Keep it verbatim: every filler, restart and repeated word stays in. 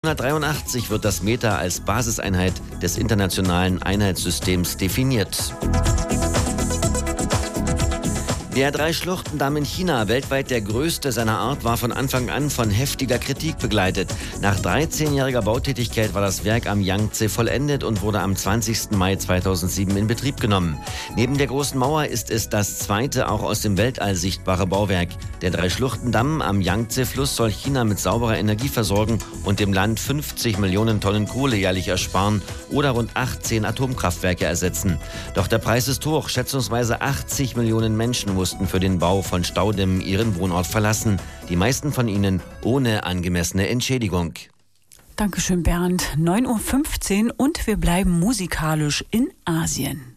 neunzehnhundertdreiundachtzig wird das Meter als Basiseinheit des internationalen Einheitssystems definiert. Der Drei-Schluchten-Damm in China, weltweit der größte seiner Art, war von Anfang an von heftiger Kritik begleitet. Nach dreizehnjähriger Bautätigkeit war das Werk am Yangtze vollendet und wurde am zwanzigsten Mai zweitausendsieben in Betrieb genommen. Neben der Großen Mauer ist es das zweite auch aus dem Weltall sichtbare Bauwerk. Der Drei-Schluchten-Damm am Yangtze-Fluss soll China mit sauberer Energie versorgen und dem Land fünfzig Millionen Tonnen Kohle jährlich ersparen oder rund achtzehn Atomkraftwerke ersetzen. Doch der Preis ist hoch. Schätzungsweise achtzig Millionen Menschen mussten für den Bau von Staudämmen ihren Wohnort verlassen. Die meisten von ihnen ohne angemessene Entschädigung. Dankeschön, Bernd. neun Uhr fünfzehn und wir bleiben musikalisch in Asien.